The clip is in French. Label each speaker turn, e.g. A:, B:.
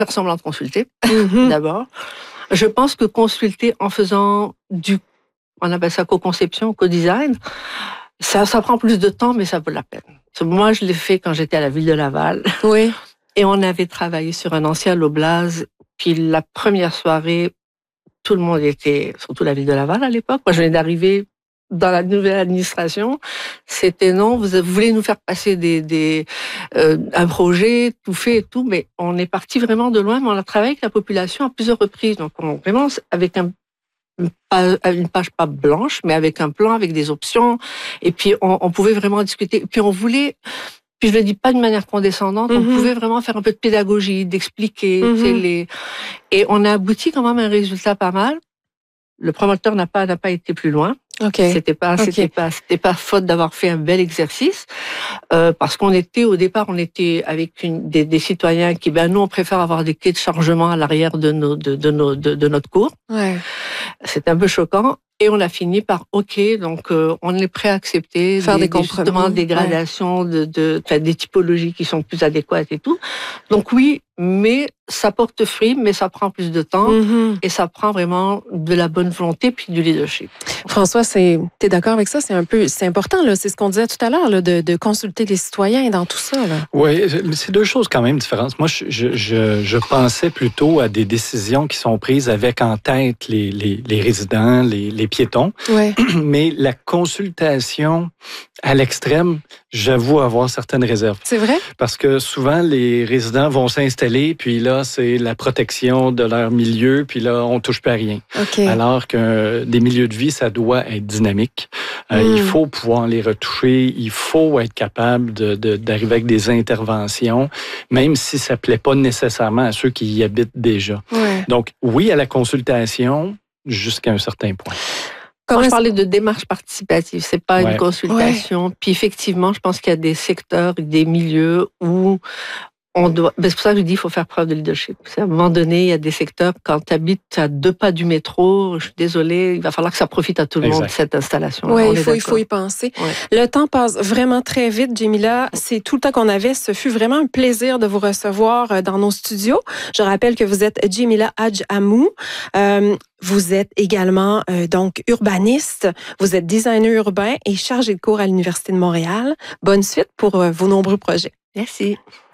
A: faire semblant de consulter, d'abord. Je pense que consulter en faisant on appelle ça co-conception, co-design, ça prend plus de temps, mais ça vaut la peine. Moi, je l'ai fait quand j'étais à la ville de Laval.
B: Oui.
A: Et on avait travaillé sur un ancien Loblaz. Puis la première soirée, tout le monde était, surtout la ville de Laval à l'époque. Moi, je venais d'arriver dans la nouvelle administration. C'était non, vous voulez nous faire passer un projet tout fait et tout, mais on est parti vraiment de loin, mais on a travaillé avec la population à plusieurs reprises. Donc, vraiment, avec une page pas blanche, mais avec un plan, avec des options. Et puis, on pouvait vraiment discuter. Puis, puis je le dis pas de manière condescendante, on pouvait vraiment faire un peu de pédagogie, d'expliquer, et on a abouti quand même à un résultat pas mal. Le promoteur n'a pas été plus loin.
B: Okay.
A: C'était pas faute d'avoir fait un bel exercice, parce au départ, on était avec des citoyens qui, nous, on préfère avoir des quais de chargement à l'arrière de notre cour.
B: Ouais.
A: C'était un peu choquant. Et on a fini par donc on est prêt à accepter
B: faire des compromis,
A: justement des gradations des typologies qui sont plus adéquates et tout. Donc oui, mais ça porte fruit, mais ça prend plus de temps et ça prend vraiment de la bonne volonté puis du leadership.
B: François, t'es d'accord avec ça? C'est important, là. C'est ce qu'on disait tout à l'heure, là, de consulter les citoyens dans tout ça, là.
C: Oui, c'est deux choses quand même différentes. Moi, je pensais plutôt à des décisions qui sont prises avec en tête les résidents, les piétons.
B: Ouais.
C: Mais la consultation à l'extrême, j'avoue avoir certaines réserves.
B: C'est vrai?
C: Parce que souvent, les résidents vont s'installer, puis là, c'est la protection de leur milieu, puis là, on touche pas à rien.
B: Okay.
C: Alors que des milieux de vie, ça doit être dynamique. Il faut pouvoir les retoucher, il faut être capable d'arriver avec des interventions, même si ça plaît pas nécessairement à ceux qui y habitent déjà.
B: Ouais.
C: Donc, oui à la consultation, jusqu'à un certain point.
A: Quand je parlais de démarche participative, c'est pas une consultation.
B: Ouais.
A: Puis effectivement, je pense qu'il y a des secteurs, des milieux où c'est pour ça que je dis qu'il faut faire preuve de leadership. À un moment donné, il y a des secteurs, quand tu habites à 2 pas du métro, je suis désolée, il va falloir que ça profite à tout le monde, cette installation.
B: Oui, il faut y penser. Ouais. Le temps passe vraiment très vite, Djémila. C'est tout le temps qu'on avait. Ce fut vraiment un plaisir de vous recevoir dans nos studios. Je rappelle que vous êtes Djémila Hadj-Amou. Vous êtes également donc urbaniste, vous êtes designer urbain et chargé de cours à l'Université de Montréal. Bonne suite pour vos nombreux projets.
A: Merci.